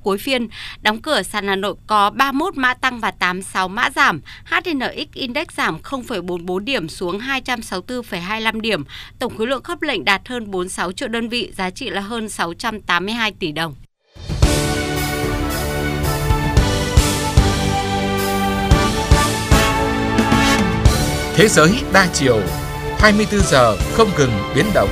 cuối phiên. Đóng cửa sàn Hà Nội có 31 mã tăng và 86 mã giảm. HNX Index giảm 0,44 điểm xuống 264,25 điểm. Tổng khối lượng khớp lệnh đạt hơn 46 triệu đơn vị, giá trị là hơn 682 tỷ đồng. Thế giới đa chiều, 24 giờ không ngừng biến động.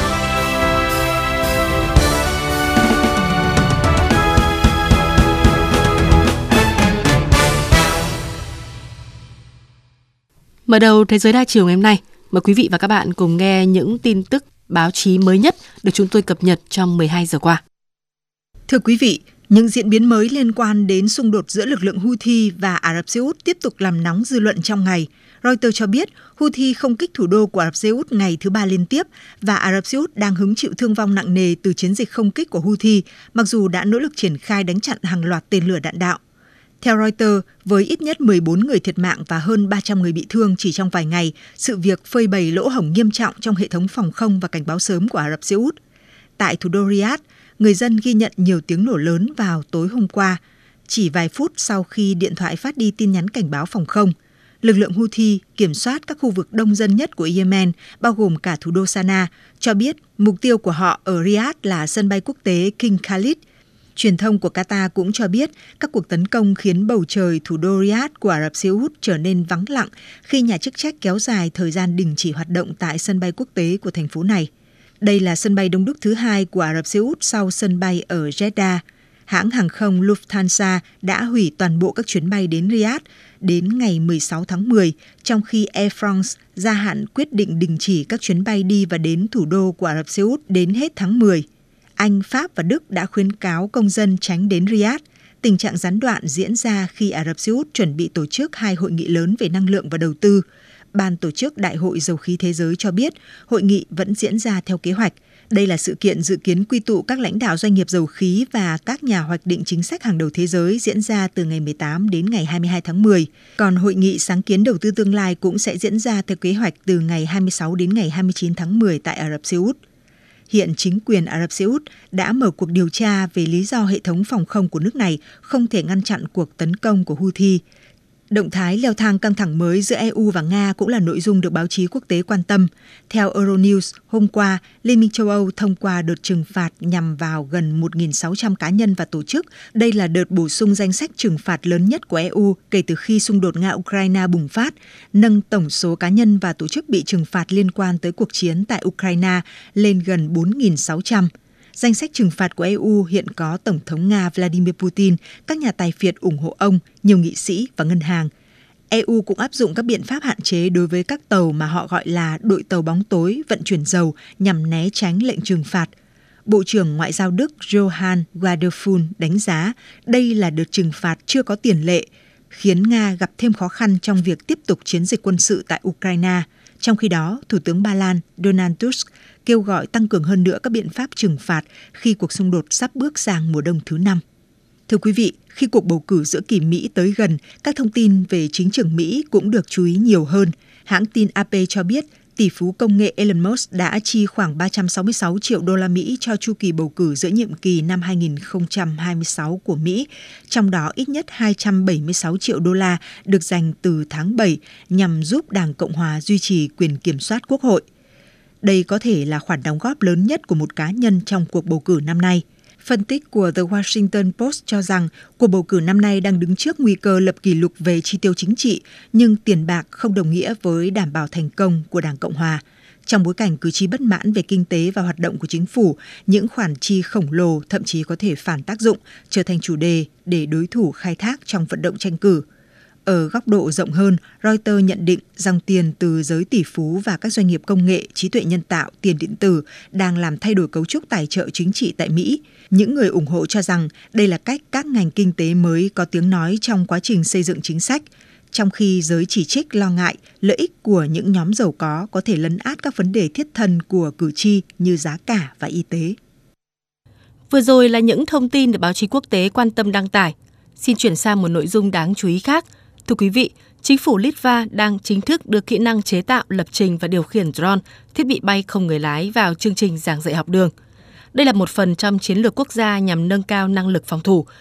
Mở đầu Thế giới đa chiều ngày hôm nay, mời quý vị và các bạn cùng nghe những tin tức báo chí mới nhất được chúng tôi cập nhật trong 12 giờ qua. Thưa quý vị, những diễn biến mới liên quan đến xung đột giữa lực lượng Houthi và Ả Rập Xê Út tiếp tục làm nóng dư luận trong ngày. Reuters cho biết Houthi không kích thủ đô của Ả Rập Xê Út ngày thứ 3 liên tiếp và Ả Rập Xê Út đang hứng chịu thương vong nặng nề từ chiến dịch không kích của Houthi, mặc dù đã nỗ lực triển khai đánh chặn hàng loạt tên lửa đạn đạo. Theo Reuters, với ít nhất 14 người thiệt mạng và hơn 300 người bị thương chỉ trong vài ngày, sự việc phơi bày lỗ hổng nghiêm trọng trong hệ thống phòng không và cảnh báo sớm của Ả Rập Xê Út. Tại thủ đô Riyadh, người dân ghi nhận nhiều tiếng nổ lớn vào tối hôm qua, chỉ vài phút sau khi điện thoại phát đi tin nhắn cảnh báo phòng không. Lực lượng Houthi kiểm soát các khu vực đông dân nhất của Yemen, bao gồm cả thủ đô Sanaa, cho biết mục tiêu của họ ở Riyadh là sân bay quốc tế King Khalid. Truyền thông của Qatar cũng cho biết các cuộc tấn công khiến bầu trời thủ đô Riyadh của Ả Rập Xê Út trở nên vắng lặng khi nhà chức trách kéo dài thời gian đình chỉ hoạt động tại sân bay quốc tế của thành phố này. Đây là sân bay đông đúc thứ hai của Ả Rập Xê Út sau sân bay ở Jeddah. Hãng hàng không Lufthansa đã hủy toàn bộ các chuyến bay đến Riyadh đến ngày 16 tháng 10, trong khi Air France gia hạn quyết định đình chỉ các chuyến bay đi và đến thủ đô của Ả Rập Xê Út đến hết tháng 10. Anh, Pháp và Đức đã khuyến cáo công dân tránh đến Riyadh. Tình trạng gián đoạn diễn ra khi Ả Rập Xê Út chuẩn bị tổ chức 2 hội nghị lớn về năng lượng và đầu tư. Ban tổ chức Đại hội Dầu khí Thế giới cho biết hội nghị vẫn diễn ra theo kế hoạch. Đây là sự kiện dự kiến quy tụ các lãnh đạo doanh nghiệp dầu khí và các nhà hoạch định chính sách hàng đầu thế giới diễn ra từ ngày 18 đến ngày 22 tháng 10. Còn hội nghị sáng kiến đầu tư tương lai cũng sẽ diễn ra theo kế hoạch từ ngày 26 đến ngày 29 tháng 10 tại Ả Rập Xê Út. Hiện chính quyền Ả Rập Xê Út đã mở cuộc điều tra về lý do hệ thống phòng không của nước này không thể ngăn chặn cuộc tấn công của Houthi. Động thái leo thang căng thẳng mới giữa EU và Nga cũng là nội dung được báo chí quốc tế quan tâm. Theo Euronews, hôm qua, Liên minh châu Âu thông qua đợt trừng phạt nhằm vào gần 1.600 cá nhân và tổ chức. Đây là đợt bổ sung danh sách trừng phạt lớn nhất của EU kể từ khi xung đột Nga-Ukraine bùng phát, nâng tổng số cá nhân và tổ chức bị trừng phạt liên quan tới cuộc chiến tại Ukraine lên gần 4.600. Danh sách trừng phạt của EU hiện có Tổng thống Nga Vladimir Putin, các nhà tài phiệt ủng hộ ông, nhiều nghị sĩ và ngân hàng. EU cũng áp dụng các biện pháp hạn chế đối với các tàu mà họ gọi là đội tàu bóng tối vận chuyển dầu nhằm né tránh lệnh trừng phạt. Bộ trưởng Ngoại giao Đức Johann Wadephul đánh giá đây là đợt trừng phạt chưa có tiền lệ, khiến Nga gặp thêm khó khăn trong việc tiếp tục chiến dịch quân sự tại Ukraine. Trong khi đó, Thủ tướng Ba Lan Donald Tusk kêu gọi tăng cường hơn nữa các biện pháp trừng phạt khi cuộc xung đột sắp bước sang mùa đông thứ 5. Thưa quý vị, khi cuộc bầu cử giữa kỳ Mỹ tới gần, các thông tin về chính trường Mỹ cũng được chú ý nhiều hơn. Hãng tin AP cho biết tỷ phú công nghệ Elon Musk đã chi khoảng 366 triệu đô la Mỹ cho chu kỳ bầu cử giữa nhiệm kỳ năm 2026 của Mỹ, trong đó ít nhất 276 triệu đô la được dành từ tháng 7 nhằm giúp Đảng Cộng hòa duy trì quyền kiểm soát Quốc hội. Đây có thể là khoản đóng góp lớn nhất của một cá nhân trong cuộc bầu cử năm nay. Phân tích của The Washington Post cho rằng cuộc bầu cử năm nay đang đứng trước nguy cơ lập kỷ lục về chi tiêu chính trị, nhưng tiền bạc không đồng nghĩa với đảm bảo thành công của Đảng Cộng hòa. Trong bối cảnh cử tri bất mãn về kinh tế và hoạt động của chính phủ, những khoản chi khổng lồ thậm chí có thể phản tác dụng, trở thành chủ đề để đối thủ khai thác trong vận động tranh cử. Ở góc độ rộng hơn, Reuters nhận định dòng tiền từ giới tỷ phú và các doanh nghiệp công nghệ, trí tuệ nhân tạo, tiền điện tử đang làm thay đổi cấu trúc tài trợ chính trị tại Mỹ. Những người ủng hộ cho rằng đây là cách các ngành kinh tế mới có tiếng nói trong quá trình xây dựng chính sách, trong khi giới chỉ trích lo ngại lợi ích của những nhóm giàu có thể lấn át các vấn đề thiết thân của cử tri như giá cả và y tế. Vừa rồi là những thông tin được báo chí quốc tế quan tâm đăng tải. Xin chuyển sang một nội dung đáng chú ý khác. Thưa quý vị, chính phủ Litva đang chính thức đưa kỹ năng chế tạo, lập trình và điều khiển drone, thiết bị bay không người lái vào chương trình giảng dạy học đường. Đây là một phần trong chiến lược quốc gia nhằm nâng cao năng lực phòng thủ,